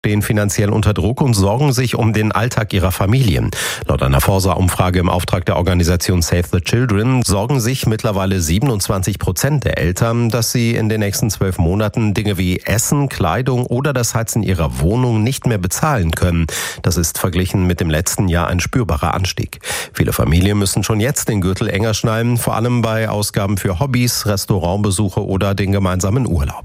stehen finanziell unter Druck und sorgen sich um den Alltag ihrer Familien. Laut einer Forsa-Umfrage im Auftrag der Organisation Save the Children sorgen sich mittlerweile 27% der Eltern, dass sie in den nächsten 12 Monaten Dinge wie Essen, Kleidung oder das Heizen ihrer Wohnung nicht mehr bezahlen können. Das ist verglichen mit dem letzten Jahr ein spürbarer Anstieg. Viele Familien müssen schon jetzt den Gürtel enger schnallen, vor allem bei Ausgaben für Hobbys, Restaurantbesuche oder den gemeinsamen Urlaub.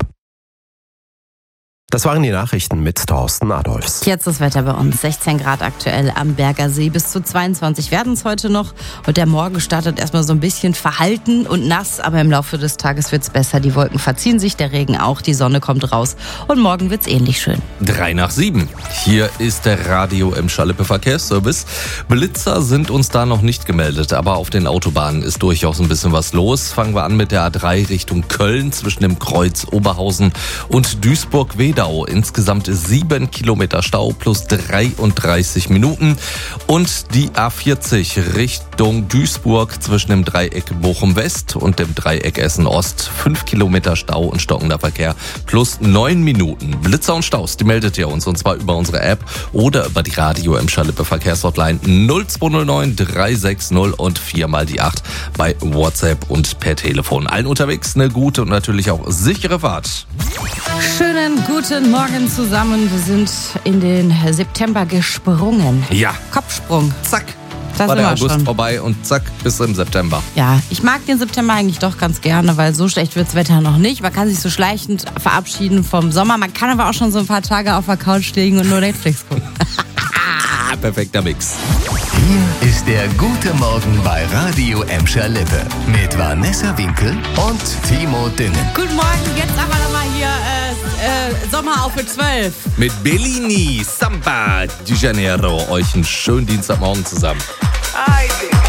Das waren die Nachrichten mit Thorsten Adolfs. Jetzt das Wetter bei uns. 16 Grad aktuell am Berger See. Bis zu 22 werden es heute noch. Und der Morgen startet erstmal so ein bisschen verhalten und nass. Aber im Laufe des Tages wird es besser. Die Wolken verziehen sich, der Regen auch. Die Sonne kommt raus. Und morgen wird es ähnlich schön. 6:03. Hier ist der Radio Emscher Lippe Verkehrsservice. Blitzer sind uns da noch nicht gemeldet. Aber auf den Autobahnen ist durchaus ein bisschen was los. Fangen wir an mit der A3 Richtung Köln zwischen dem Kreuz Oberhausen und Duisburg-Wedau. Insgesamt 7 Kilometer Stau plus 33 Minuten. Und die A40 Richtung Duisburg zwischen dem Dreieck Bochum-West und dem Dreieck Essen-Ost. 5 Kilometer Stau und stockender Verkehr plus 9 Minuten. Blitzer und Staus, die meldet ihr uns, und zwar über unsere App oder über die Radio Emscher Lippe Verkehrshotline 0209 360 und 4x8 bei WhatsApp und per Telefon. Allen unterwegs eine gute und natürlich auch sichere Fahrt. Schönen guten Morgen zusammen. Wir sind in den September gesprungen. Ja. Kopfsprung. Zack. Da War sind der wir August schon. vorbei und zack, bis im September. Ja, ich mag den September eigentlich doch ganz gerne, weil so schlecht wird's Wetter noch nicht. Man kann sich so schleichend verabschieden vom Sommer. Man kann aber auch schon so ein paar Tage auf der Couch liegen und nur Netflix gucken. Perfekter Mix. Hier ist der gute Morgen bei Radio Emscher Lippe mit Vanessa Winkel und Timo Dünnen. Guten Morgen, jetzt aber nochmal hier Sommer auf für 12. Mit Bellini, Samba, Di Janeiro. Euch einen schönen Dienstagmorgen zusammen. Ay,